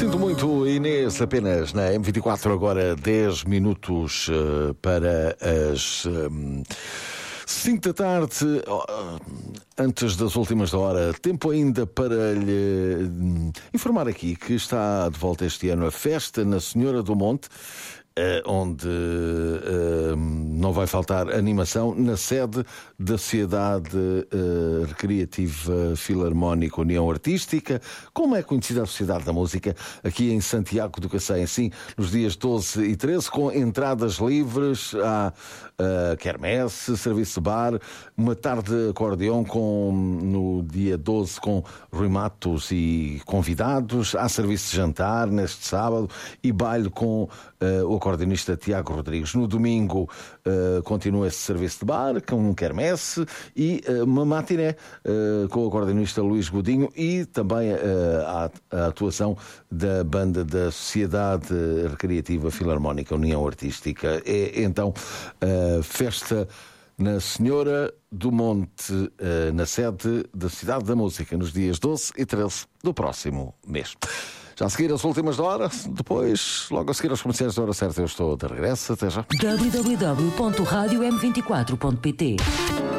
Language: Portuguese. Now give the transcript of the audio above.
Sinto muito, Inês, apenas na M24, agora 10 minutos para as 5 da tarde, antes das últimas da hora. Tempo ainda para lhe informar aqui que está de volta este ano a Festa na Senhora do Monte, onde não vai faltar animação na sede da Sociedade Recreativa Filarmónica União Artística, como é conhecida a Sociedade da Música, aqui em Santiago do Cacém, sim, nos dias 12 e 13, com entradas livres, há quermesse, serviço de bar, uma tarde de acordeão no dia 12 com rematos e convidados, há serviço de jantar neste sábado e baile com o acordeonista Tiago Rodrigues. No domingo continua esse serviço de bar com quermesse e uma matiné com o acordeonista Luís Godinho e também a atuação da banda da Sociedade Recreativa Filarmónica União Artística. É então festa na Senhora do Monte, na sede da Cidade da Música, nos dias 12 e 13 do próximo mês. Já a seguir as últimas da hora, depois, logo a seguir aos comerciais da hora certa, eu estou de regresso. Até já. www.radiom24.pt